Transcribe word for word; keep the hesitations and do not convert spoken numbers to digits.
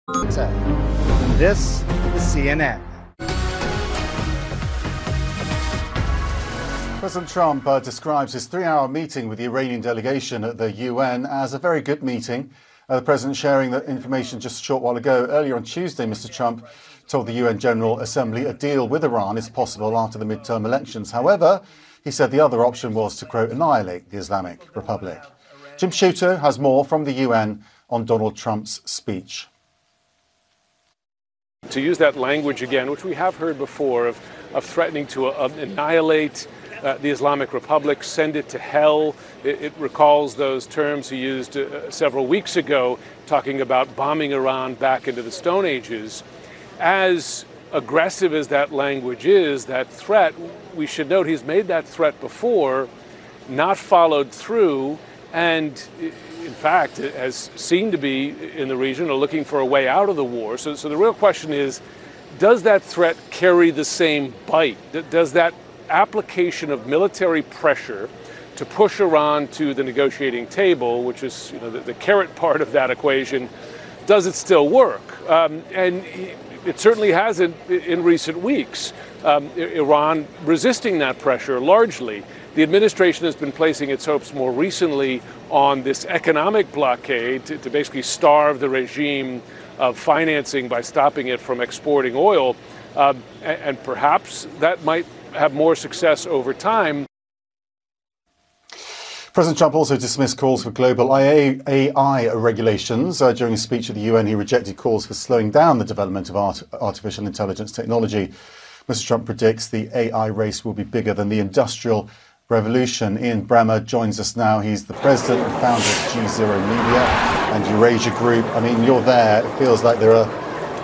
And this is C N N. President Trump uh, describes his three-hour meeting with the Iranian delegation at the U N as a very good meeting. Uh, the president sharing that information just a short while ago. Earlier on Tuesday, Mister Trump told the U N General Assembly a deal with Iran is possible after the midterm elections. However, he said the other option was to, quote, annihilate the Islamic Republic. Jim Sciutto has more from the U N on Donald Trump's speech. To use that language again, which we have heard before, of, of threatening to uh, annihilate uh, the Islamic Republic, send it to hell. It, it recalls those terms he used uh, several weeks ago, talking about bombing Iran back into the Stone Ages. As aggressive as that language is, that threat, we should note he's made that threat before, not followed through, and in fact, has seemed to be in the region or looking for a way out of the war. So, so the real question is, does that threat carry the same bite? Does that application of military pressure to push Iran to the negotiating table, which is, you know, the, the carrot part of that equation, does it still work? Um, and it certainly hasn't in recent weeks. Um, Iran resisting that pressure largely. The administration has been placing its hopes more recently on this economic blockade to, to basically starve the regime of financing by stopping it from exporting oil. Um, and, and perhaps that might have more success over time. President Trump also dismissed calls for global A I regulations. Uh, during a speech at the U N, he rejected calls for slowing down the development of art, artificial intelligence technology. Mister Trump predicts the A I race will be bigger than the industrial revolution. Ian Bremmer joins us now. He's the president and founder of G Zero Media and Eurasia Group. I mean, you're there. It feels like there are